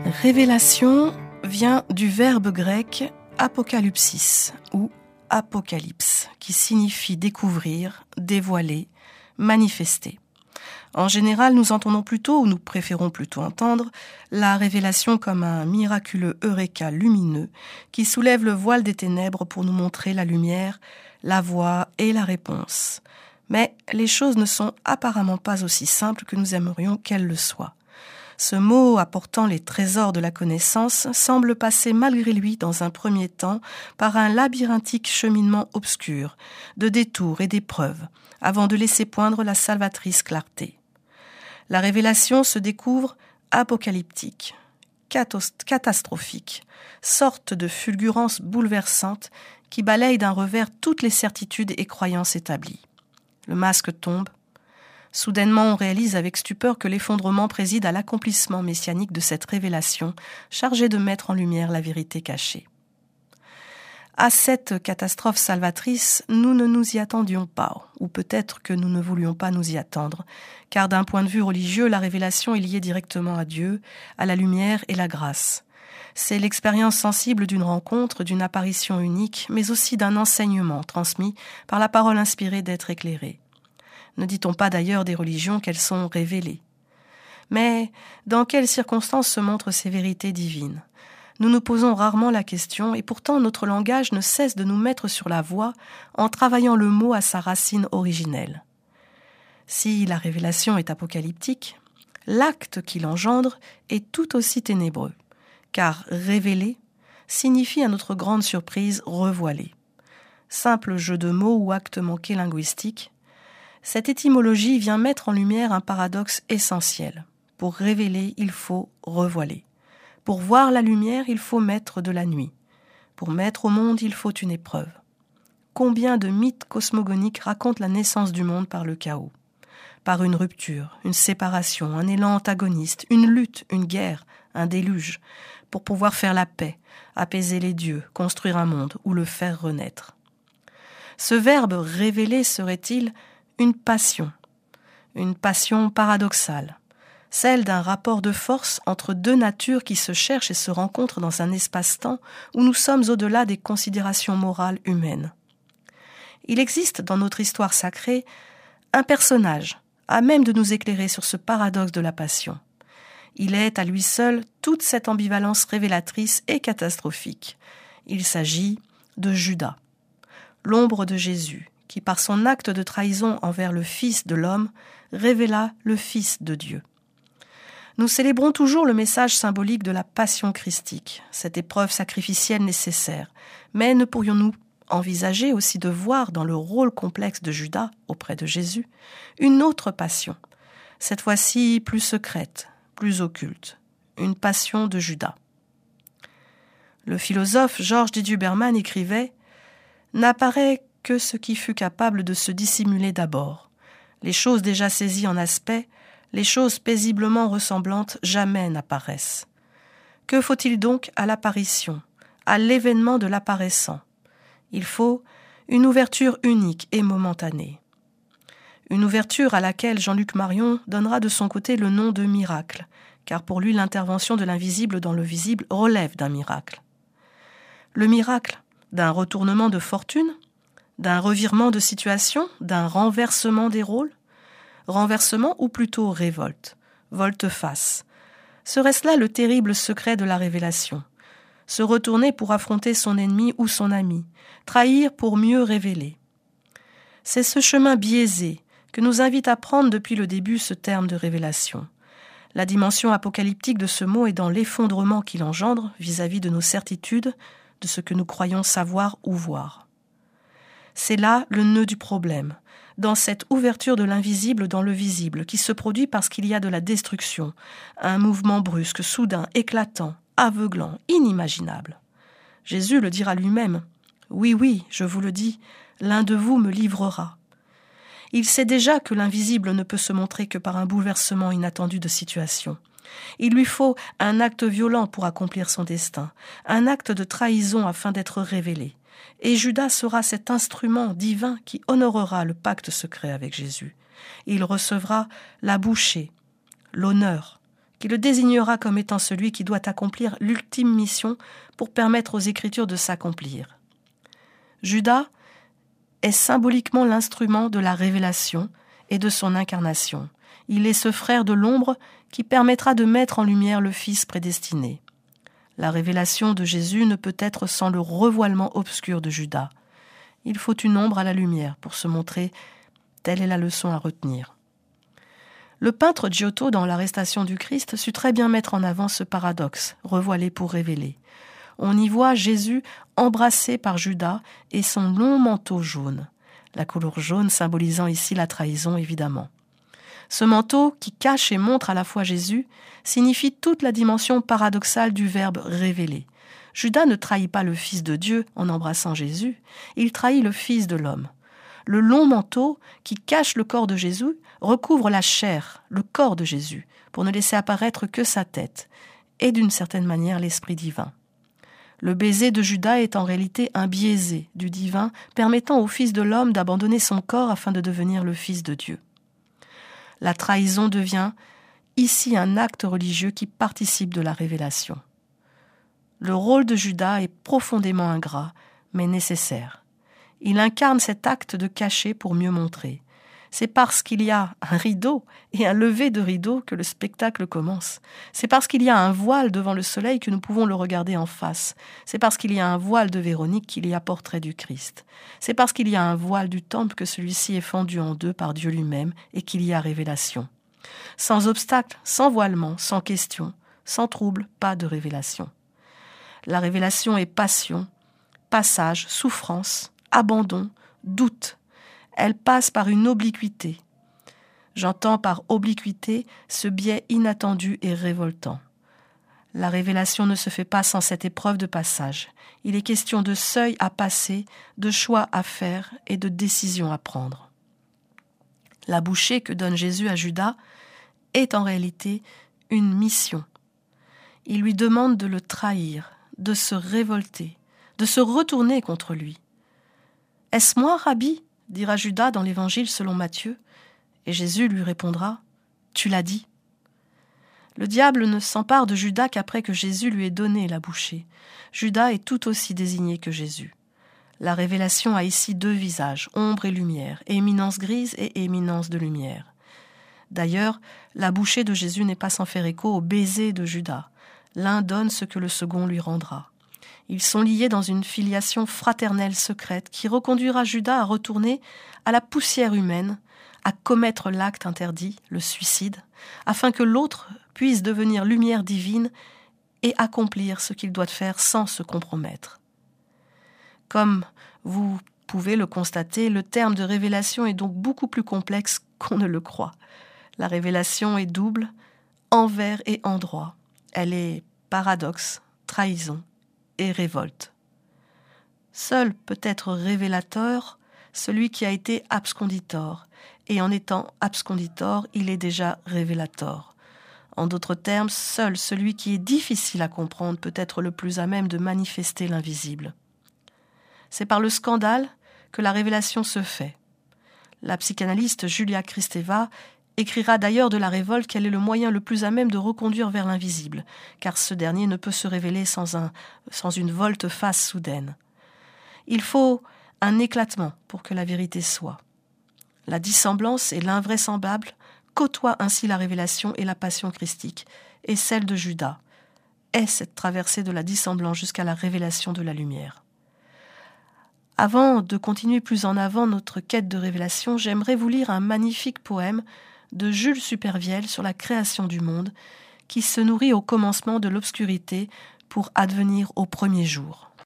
Révélation vient du verbe grec apokalypsis ou apocalypse, qui signifie découvrir, dévoiler, manifester. En général, nous entendons plutôt, ou nous préférons plutôt entendre, la révélation comme un miraculeux eureka lumineux qui soulève le voile des ténèbres pour nous montrer la lumière, la voie et la réponse. Mais les choses ne sont apparemment pas aussi simples que nous aimerions qu'elles le soient. Ce mot apportant les trésors de la connaissance semble passer malgré lui dans un premier temps par un labyrinthique cheminement obscur, de détours et d'épreuves, avant de laisser poindre la salvatrice clarté. La révélation se découvre apocalyptique, catastrophique, sorte de fulgurance bouleversante qui balaye d'un revers toutes les certitudes et croyances établies. Le masque tombe. Soudainement, on réalise avec stupeur que l'effondrement préside à l'accomplissement messianique de cette révélation, chargée de mettre en lumière la vérité cachée. À cette catastrophe salvatrice, nous ne nous y attendions pas, ou peut-être que nous ne voulions pas nous y attendre, car d'un point de vue religieux, la révélation est liée directement à Dieu, à la lumière et la grâce. C'est l'expérience sensible d'une rencontre, d'une apparition unique, mais aussi d'un enseignement transmis par la parole inspirée d'être éclairée. Ne dit-on pas d'ailleurs des religions qu'elles sont révélées? Mais dans quelles circonstances se montrent ces vérités divines? Nous nous posons rarement la question et pourtant notre langage ne cesse de nous mettre sur la voie en travaillant le mot à sa racine originelle. Si la révélation est apocalyptique, l'acte qui l'engendre est tout aussi ténébreux, car révéler signifie à notre grande surprise revoiler. Simple jeu de mots ou acte manqué linguistique, cette étymologie vient mettre en lumière un paradoxe essentiel. Pour révéler, il faut revoiler. Pour voir la lumière, il faut mettre de la nuit. Pour mettre au monde, il faut une épreuve. Combien de mythes cosmogoniques racontent la naissance du monde par le chaos, par une rupture, une séparation, un élan antagoniste, une lutte, une guerre, un déluge, pour pouvoir faire la paix, apaiser les dieux, construire un monde ou le faire renaître. Ce verbe « révéler » serait-il une passion paradoxale, celle d'un rapport de force entre deux natures qui se cherchent et se rencontrent dans un espace-temps où nous sommes au-delà des considérations morales humaines. Il existe dans notre histoire sacrée un personnage à même de nous éclairer sur ce paradoxe de la passion. Il est à lui seul toute cette ambivalence révélatrice et catastrophique. Il s'agit de Judas, l'ombre de Jésus, qui par son acte de trahison envers le Fils de l'homme, révéla le Fils de Dieu. Nous célébrons toujours le message symbolique de la passion christique, cette épreuve sacrificielle nécessaire, mais ne pourrions-nous envisager aussi de voir dans le rôle complexe de Judas auprès de Jésus une autre passion, cette fois-ci plus secrète, plus occulte, une passion de Judas. Le philosophe Georges Didier-Berman écrivait « N'apparaît que ce qui fut capable de se dissimuler d'abord. Les choses déjà saisies en aspect, les choses paisiblement ressemblantes jamais n'apparaissent. Que faut-il donc à l'apparition, à l'événement de l'apparaissant? Il faut une ouverture unique et momentanée. Une ouverture à laquelle Jean-Luc Marion donnera de son côté le nom de miracle, car pour lui l'intervention de l'invisible dans le visible relève d'un miracle. Le miracle d'un retournement de fortune, d'un revirement de situation, d'un renversement des rôles? Renversement ou plutôt révolte, volte-face. Serait-ce là le terrible secret de la révélation? Se retourner pour affronter son ennemi ou son ami, trahir pour mieux révéler. C'est ce chemin biaisé que nous invite à prendre depuis le début ce terme de révélation. La dimension apocalyptique de ce mot est dans l'effondrement qu'il engendre vis-à-vis de nos certitudes, de ce que nous croyons savoir ou voir. C'est là le nœud du problème, dans cette ouverture de l'invisible dans le visible, qui se produit parce qu'il y a de la destruction, un mouvement brusque, soudain, éclatant, aveuglant, inimaginable. Jésus le dira lui-même, « Oui, oui, je vous le dis, l'un de vous me livrera. » Il sait déjà que l'invisible ne peut se montrer que par un bouleversement inattendu de situation. Il lui faut un acte violent pour accomplir son destin, un acte de trahison afin d'être révélé. Et Judas sera cet instrument divin qui honorera le pacte secret avec Jésus. Il recevra la bouchée, l'honneur, qui le désignera comme étant celui qui doit accomplir l'ultime mission pour permettre aux Écritures de s'accomplir. Judas est symboliquement l'instrument de la révélation et de son incarnation. Il est ce frère de l'ombre qui permettra de mettre en lumière le Fils prédestiné. La révélation de Jésus ne peut être sans le revoilement obscur de Judas. Il faut une ombre à la lumière pour se montrer. Telle est la leçon à retenir. Le peintre Giotto, dans l'Arrestation du Christ, sut très bien mettre en avant ce paradoxe, revoilé pour révéler. On y voit Jésus embrassé par Judas et son long manteau jaune. La couleur jaune symbolisant ici la trahison, évidemment. Ce manteau, qui cache et montre à la fois Jésus, signifie toute la dimension paradoxale du verbe « révéler ». Judas ne trahit pas le Fils de Dieu en embrassant Jésus, il trahit le Fils de l'homme. Le long manteau, qui cache le corps de Jésus, recouvre la chair, le corps de Jésus, pour ne laisser apparaître que sa tête, et d'une certaine manière l'Esprit divin. Le baiser de Judas est en réalité un biaisé du divin, permettant au Fils de l'homme d'abandonner son corps afin de devenir le Fils de Dieu. La trahison devient ici un acte religieux qui participe de la révélation. Le rôle de Judas est profondément ingrat, mais nécessaire. Il incarne cet acte de cacher pour mieux montrer. C'est parce qu'il y a un rideau et un lever de rideau que le spectacle commence. C'est parce qu'il y a un voile devant le soleil que nous pouvons le regarder en face. C'est parce qu'il y a un voile de Véronique qu'il y a portrait du Christ. C'est parce qu'il y a un voile du temple que celui-ci est fendu en deux par Dieu lui-même et qu'il y a révélation. Sans obstacle, sans voilement, sans question, sans trouble, pas de révélation. La révélation est passion, passage, souffrance, abandon, doute. Elle passe par une obliquité. J'entends par obliquité ce biais inattendu et révoltant. La révélation ne se fait pas sans cette épreuve de passage. Il est question de seuil à passer, de choix à faire et de décision à prendre. La bouchée que donne Jésus à Judas est en réalité une mission. Il lui demande de le trahir, de se révolter, de se retourner contre lui. « Est-ce moi, Rabbi ?» dira Judas dans l'Évangile selon Matthieu, et Jésus lui répondra « Tu l'as dit ». Le diable ne s'empare de Judas qu'après que Jésus lui ait donné la bouchée. Judas est tout aussi désigné que Jésus. La révélation a ici deux visages, ombre et lumière, éminence grise et éminence de lumière. D'ailleurs, la bouchée de Jésus n'est pas sans faire écho au baiser de Judas. L'un donne ce que le second lui rendra. Ils sont liés dans une filiation fraternelle secrète qui reconduira Judas à retourner à la poussière humaine, à commettre l'acte interdit, le suicide, afin que l'autre puisse devenir lumière divine et accomplir ce qu'il doit faire sans se compromettre. Comme vous pouvez le constater, le terme de révélation est donc beaucoup plus complexe qu'on ne le croit. La révélation est double, envers et endroit. Elle est paradoxe, trahison et révolte. Seul peut être révélateur celui qui a été absconditor, et en étant absconditor, il est déjà révélateur. En d'autres termes, seul celui qui est difficile à comprendre peut être le plus à même de manifester l'invisible. C'est par le scandale que la révélation se fait. La psychanalyste Julia Kristeva écrira d'ailleurs de la révolte qu'elle est le moyen le plus à même de reconduire vers l'invisible, car ce dernier ne peut se révéler sans une volte-face soudaine. Il faut un éclatement pour que la vérité soit. La dissemblance et l'invraisemblable côtoient ainsi la révélation et la passion christique, et celle de Judas est cette traversée de la dissemblance jusqu'à la révélation de la lumière. Avant de continuer plus en avant notre quête de révélation, j'aimerais vous lire un magnifique poème de Jules Supervielle sur la création du monde, qui se nourrit au commencement de l'obscurité pour advenir au premier jour.